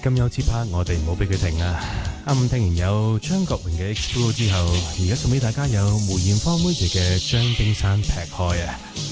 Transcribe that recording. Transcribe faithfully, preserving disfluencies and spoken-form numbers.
咁有節拍，我哋唔好俾佢停啊！啱啱聽完有張國榮嘅 Explode 之後，而家送俾大家有梅艷芳妹姐嘅將冰山劈開啊！